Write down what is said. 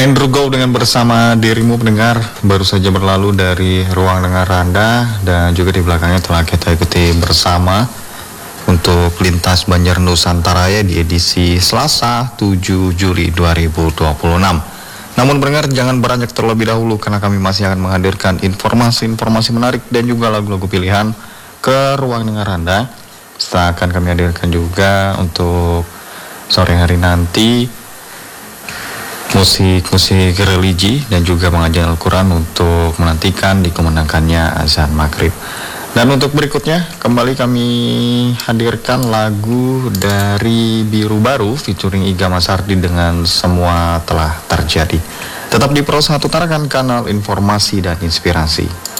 Andrew Go dengan Bersama Dirimu pendengar baru saja berlalu dari ruang dengar Anda, dan juga di belakangnya telah kita ikuti bersama untuk lintas Banjar Nusantara ya di edisi Selasa 7 Juli 2026. Namun pendengar jangan beranjak terlebih dahulu karena kami masih akan menghadirkan informasi-informasi menarik dan juga lagu-lagu pilihan ke ruang dengar Anda. Setelah akan kami hadirkan juga untuk sore hari nanti musik-musik religi dan juga pengajian Al-Quran untuk menantikan dikumandangkannya azan maghrib. Dan untuk berikutnya kembali kami hadirkan lagu dari Biru Baru featuring Iga Masardi dengan Semua Telah Terjadi. Tetap di Pro 1 Tarakan, kanal informasi dan inspirasi.